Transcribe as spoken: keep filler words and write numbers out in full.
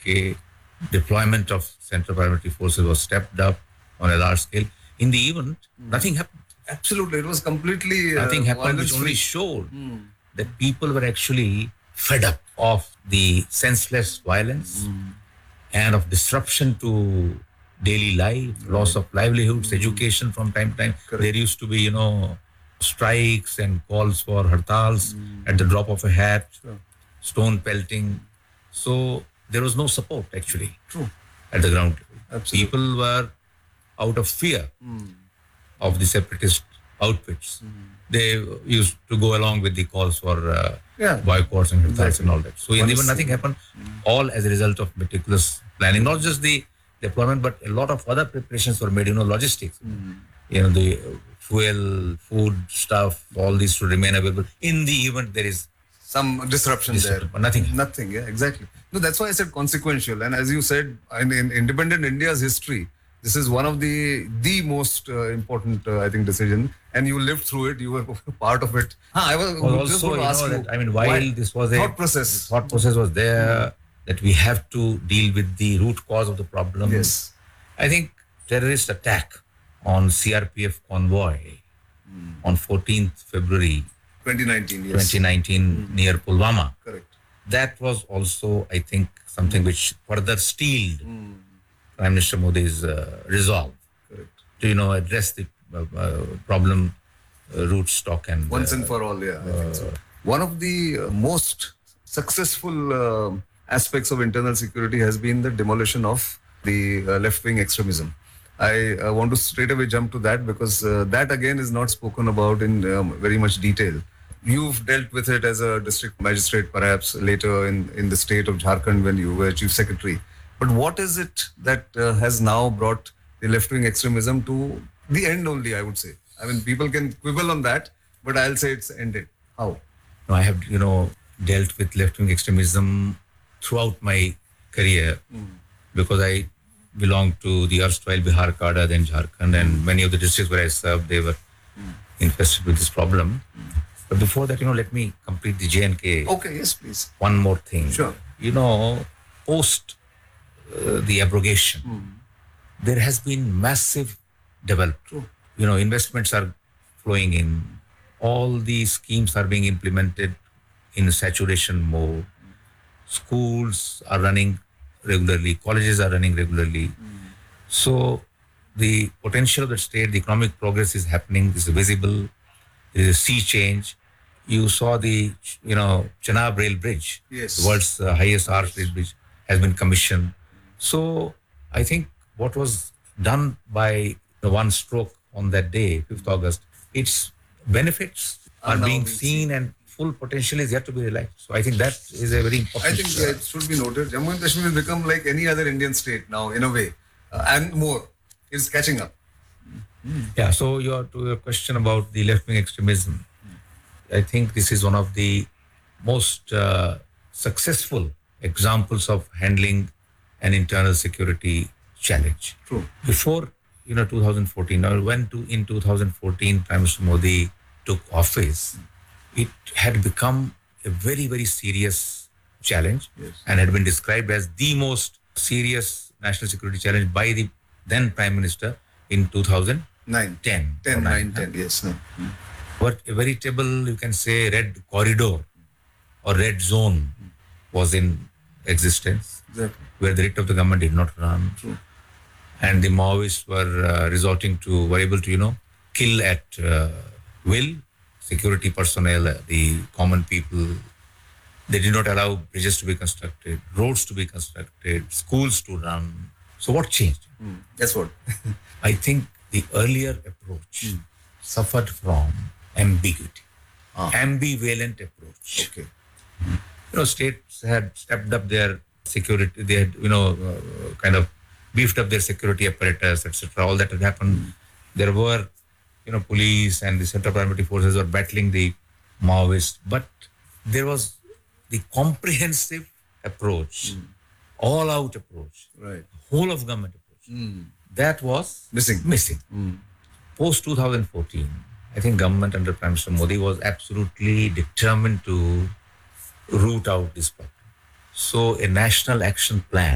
K, deployment of Central Paramilitary Forces was stepped up on a large scale. In the event, mm. nothing happened. Absolutely. It was completely uh, Nothing happened, which only showed mm. that people were actually fed up of the senseless violence mm. and of disruption to daily life, right. loss of livelihoods, mm. education from time to time. Correct. There used to be, you know, strikes and calls for hartals mm. at the drop of a hat, sure. stone pelting. So there was no support actually True. at the ground level. Absolutely. People were out of fear mm. of the separatist outfits. Mm. They used to go along with the calls for uh, yeah. boycotts and hartals exactly. and all that. So in the end, nothing happened, mm. all as a result of meticulous planning, not just the deployment, but a lot of other preparations were made, you know, logistics, mm. you know, the fuel, food stuff, all these to remain available. In the event there is some disruption, disruption there. But nothing. Nothing, yeah, exactly. No, that's why I said consequential. And as you said, in, in independent India's history, this is one of the the most uh, important, uh, I think, decision. And you lived through it. You were part of it. Huh, I was well, just also, going to ask you. That, I mean, while why? this was a thought process, thought process was there mm. that we have to deal with the root cause of the problem. Yes. I think terrorist attack on C R P F convoy mm. on fourteenth February twenty nineteen, yes. twenty nineteen mm. near Pulwama. Correct. That was also, I think, something mm. which further steeled mm. Prime Minister Modi's uh, resolve Correct. to, you know, address the uh, uh, problem uh, root stock and once uh, and for all. Yeah, I think so. One of the uh, most successful uh, aspects of internal security has been the demolition of the uh, left-wing extremism. I uh, want to straight away jump to that because uh, that again is not spoken about in um, very much detail. You've dealt with it as a district magistrate, perhaps later in, in the state of Jharkhand when you were chief secretary. But what is it that uh, has now brought the left-wing extremism to the end only, I would say? I mean, people can quibble on that, but I'll say it's ended. How? No, I have, you know, dealt with left-wing extremism throughout my career mm. because I belonged to the erstwhile Bihar cadre, then Jharkhand, and mm. many of the districts where I served, they were mm. infested with this problem. Mm. But before that, you know, let me complete the J and K. Okay, yes, please. One more thing. Sure. You know, post uh, the abrogation, mm. there has been massive development. True. You know, investments are flowing in. All these schemes are being implemented in saturation mode. Mm. Schools are running regularly, colleges are running regularly. Mm. So the potential of the state, the economic progress is happening, this is visible, there is a sea change. You saw the, you know, Chenab Rail Bridge, yes. the world's uh, highest arch rail bridge, has been commissioned. So I think what was done by the one stroke on that day, fifth August, its benefits are, are being seen and full potential is yet to be realized. So I think that is a very important... I think uh, it should be noted. Jammu and Kashmir has become like any other Indian state now, in a way. Uh, and more. It's catching up. Mm. Yeah, so your, to your question about the left-wing extremism, mm. I think this is one of the most uh, successful examples of handling an internal security challenge. True. Before, you know, two thousand fourteen, or when to, in two thousand fourteen, Prime Minister Modi took office, mm. it had become a very, very serious challenge yes. and had been described as the most serious national security challenge by the then Prime Minister in two thousand nine. ten. ten, nine, ten, yes. No. Mm. But a veritable, you can say, red corridor or red zone mm. was in existence, exactly. where the writ of the government did not run. True. And the Maoists were uh, resorting to, were able to, you know, kill at uh, will. Security personnel, the common people, they did not allow bridges to be constructed, roads to be constructed, schools to run. So what changed? Mm. That's what. I think the earlier approach mm. suffered from ambiguity, ah. ambivalent approach. Okay. Mm. You know, states had stepped up their security, they had, you know, uh, kind of beefed up their security apparatus, et cetera. All that had happened. Mm. There were, you know, police and the Central Paramilitary Forces were battling the Maoists, but there was the comprehensive approach, mm. all-out approach, right. whole of government approach. Mm. That was missing. Missing. Mm. Post twenty fourteen, I think government under Prime Minister Modi was absolutely determined to root out this problem. So a national action plan